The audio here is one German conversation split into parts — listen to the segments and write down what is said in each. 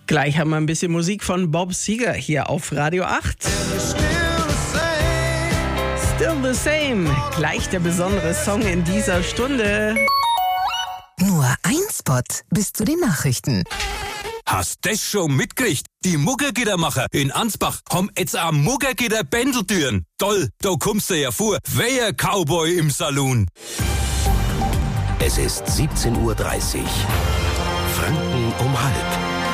Gleich haben wir ein bisschen Musik von Bob Seger hier auf Radio 8. Still the same. Gleich der besondere Song in dieser Stunde. Nur ein Spot bis zu den Nachrichten. Hast das schon mitgekriegt? Die Muggergittermacher in Ansbach haben jetzt auch Muggergitter-Bändeltüren. Toll, da kommst du ja vor. Wer Cowboy im Saloon. Es ist 17:30 Uhr. Franken um halb.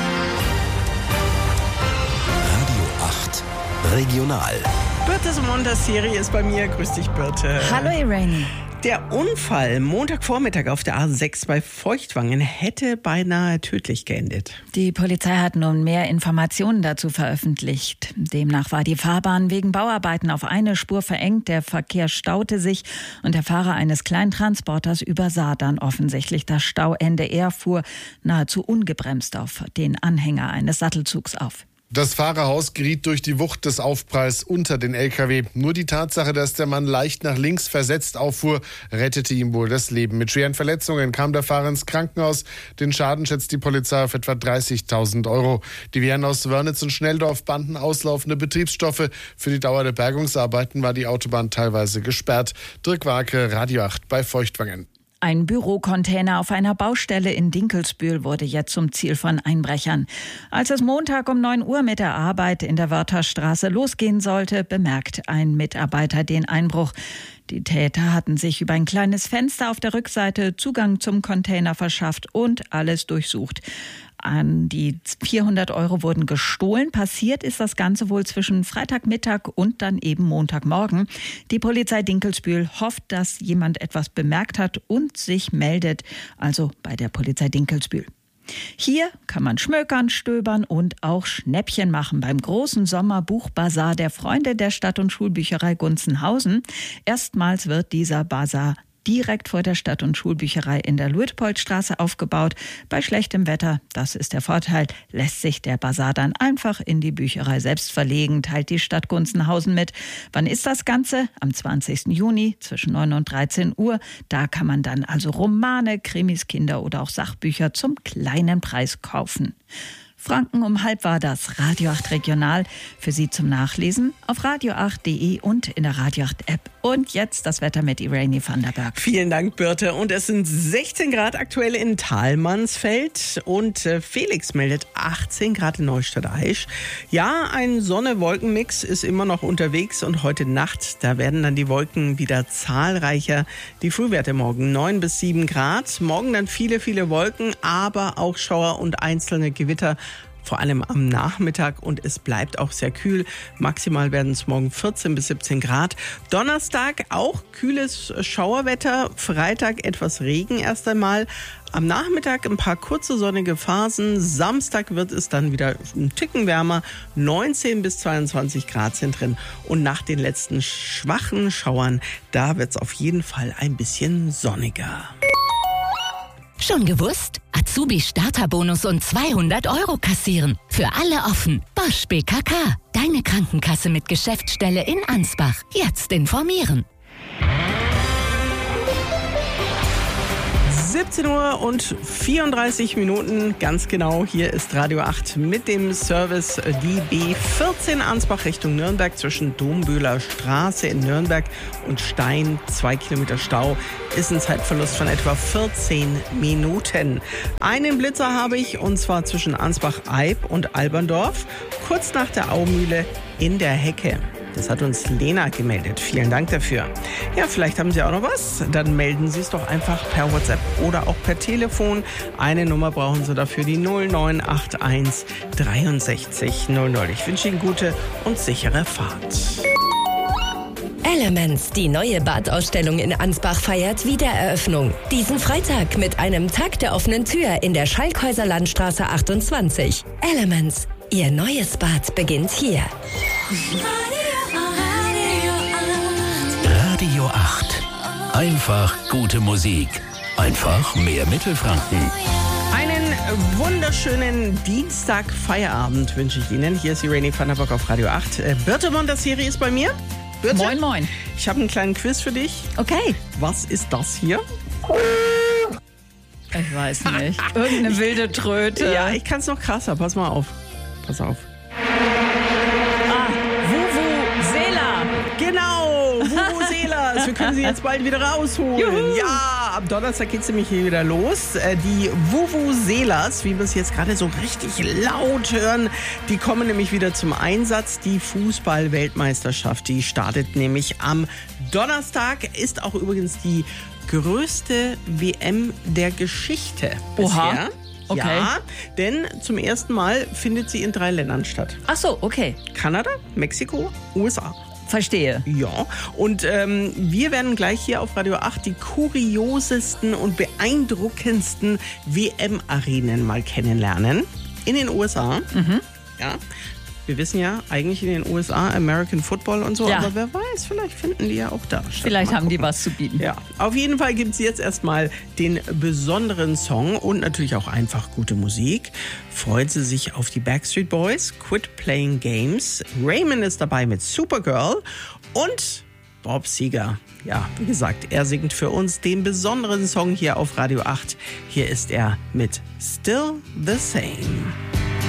Radio 8. Regional. Birte Montagsserie ist bei mir. Grüß dich, Birte. Hallo, Irene. Der Unfall Montagvormittag auf der A6 bei Feuchtwangen hätte beinahe tödlich geendet. Die Polizei hat nun mehr Informationen dazu veröffentlicht. Demnach war die Fahrbahn wegen Bauarbeiten auf eine Spur verengt, der Verkehr staute sich und der Fahrer eines Kleintransporters übersah dann offensichtlich das Stauende. Er fuhr nahezu ungebremst auf den Anhänger eines Sattelzugs auf. Das Fahrerhaus geriet durch die Wucht des Aufpralls unter den LKW. Nur die Tatsache, dass der Mann leicht nach links versetzt auffuhr, rettete ihm wohl das Leben. Mit schweren Verletzungen kam der Fahrer ins Krankenhaus. Den Schaden schätzt die Polizei auf etwa 30.000 €. Die Wehren aus Wörnitz und Schnelldorf banden auslaufende Betriebsstoffe. Für die Dauer der Bergungsarbeiten war die Autobahn teilweise gesperrt. Dirk Warke, Radio 8 bei Feuchtwangen. Ein Bürocontainer auf einer Baustelle in Dinkelsbühl wurde jetzt zum Ziel von Einbrechern. Als es Montag um 9 Uhr mit der Arbeit in der Wörtherstraße losgehen sollte, bemerkt ein Mitarbeiter den Einbruch. Die Täter hatten sich über ein kleines Fenster auf der Rückseite Zugang zum Container verschafft und alles durchsucht. An die 400 € wurden gestohlen. Passiert ist das Ganze wohl zwischen Freitagmittag und dann eben Montagmorgen. Die Polizei Dinkelsbühl hofft, dass jemand etwas bemerkt hat und sich meldet, also bei der Polizei Dinkelsbühl. Hier kann man schmökern, stöbern und auch Schnäppchen machen beim großen Sommerbuchbazar der Freunde der Stadt- und Schulbücherei Gunzenhausen. Erstmals wird dieser Bazar direkt vor der Stadt- und Schulbücherei in der Luitpoldstraße aufgebaut. Bei schlechtem Wetter, das ist der Vorteil, lässt sich der Bazar dann einfach in die Bücherei selbst verlegen, teilt die Stadt Gunzenhausen mit. Wann ist das Ganze? Am 20. Juni zwischen 9 und 13 Uhr. Da kann man dann also Romane, Krimis, Kinder- oder auch Sachbücher zum kleinen Preis kaufen. Franken um halb war das Radio 8 Regional. Für Sie zum Nachlesen auf radio8.de und in der Radio 8 App. Und jetzt das Wetter mit Irene van der Berg. Vielen Dank, Birte. Und es sind 16 Grad aktuell in Thalmannsfeld und Felix meldet 18 Grad in Neustadt-Aisch. Ja, ein Sonne-Wolken-Mix ist immer noch unterwegs und heute Nacht, da werden dann die Wolken wieder zahlreicher. Die Frühwerte morgen 9 bis 7 Grad. Morgen dann viele Wolken, aber auch Schauer und einzelne Gewitter. Vor allem am Nachmittag und es bleibt auch sehr kühl. Maximal werden es morgen 14 bis 17 Grad. Donnerstag auch kühles Schauerwetter. Freitag etwas Regen erst einmal. Am Nachmittag ein paar kurze sonnige Phasen. Samstag wird es dann wieder ein Ticken wärmer. 19 bis 22 Grad sind drin. Und nach den letzten schwachen Schauern, da wird es auf jeden Fall ein bisschen sonniger. Schon gewusst? Azubi-Starterbonus und 200 € kassieren. Für alle offen. Bosch BKK. Deine Krankenkasse mit Geschäftsstelle in Ansbach. Jetzt informieren. 17 Uhr und 34 Minuten, ganz genau. Hier ist Radio 8 mit dem Service die B14 Ansbach Richtung Nürnberg zwischen Dombühler Straße in Nürnberg und Stein. 2 Kilometer Stau ist ein Zeitverlust von etwa 14 Minuten. Einen Blitzer habe ich und zwar zwischen Ansbach-Eib und Alberndorf, kurz nach der Aumühle in der Hecke. Das hat uns Lena gemeldet. Vielen Dank dafür. Ja, vielleicht haben Sie auch noch was. Dann melden Sie es doch einfach per WhatsApp oder auch per Telefon. Eine Nummer brauchen Sie dafür, die 0981 63 00. Ich wünsche Ihnen gute und sichere Fahrt. Elements, die neue Badausstellung in Ansbach feiert Wiedereröffnung. Diesen Freitag mit einem Tag der offenen Tür in der Schalkhäuser Landstraße 28. Elements, Ihr neues Bad beginnt hier. Radio 8. Einfach gute Musik. Einfach mehr Mittelfranken. Einen wunderschönen Dienstag-Feierabend wünsche ich Ihnen. Hier ist Irene van der Berg auf Radio 8. Birte Montagsserie ist bei mir. Birte, Moin, moin. Ich habe einen kleinen Quiz für dich. Okay. Was ist das hier? Ich weiß nicht. Irgendeine wilde Tröte. Ja, ich kann es noch krasser. Pass mal auf. Pass auf. Vuvuzela. Genau, Vuvuzelas. Wir können sie jetzt bald wieder rausholen. Juhu. Ja, am Donnerstag geht es nämlich hier wieder los. Die Vuvuzelas, wie wir es jetzt gerade so richtig laut hören, die kommen nämlich wieder zum Einsatz. Die Fußball-Weltmeisterschaft, die startet nämlich am Donnerstag. Ist auch übrigens die größte WM der Geschichte Oha. bisher. Okay. Ja, denn zum ersten Mal findet sie in 3 Ländern statt. Ach so, okay. Kanada, Mexiko, USA. Verstehe. Ja, und wir werden gleich hier auf Radio 8 die kuriosesten und beeindruckendsten WM-Arenen mal kennenlernen. In den USA. Ja. Wir wissen ja eigentlich in den USA American Football und so, Ja. aber wer weiß, vielleicht finden die ja auch da statt. Vielleicht Mal haben die gucken. was zu bieten. Ja, auf jeden Fall gibt es jetzt erstmal den besonderen Song und natürlich auch einfach gute Musik. Freuen Sie sich auf die Backstreet Boys, Quit Playing Games. Raymond ist dabei mit Supergirl und Bob Seger. Ja, wie gesagt, er singt für uns den besonderen Song hier auf Radio 8. Hier ist er mit Still the Same.